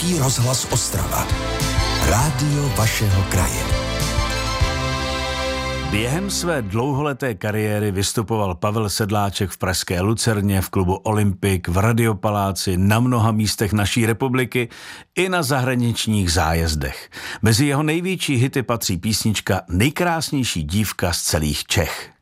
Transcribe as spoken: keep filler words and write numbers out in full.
Český rozhlas Ostrava. Rádio vašeho kraje. Během své dlouholeté kariéry vystupoval Pavel Sedláček v pražské Lucerně, v klubu Olympik, v Radiopaláci, na mnoha místech naší republiky i na zahraničních zájezdech. Mezi jeho největší hity patří písnička Nejkrásnější dívka z celých Čech.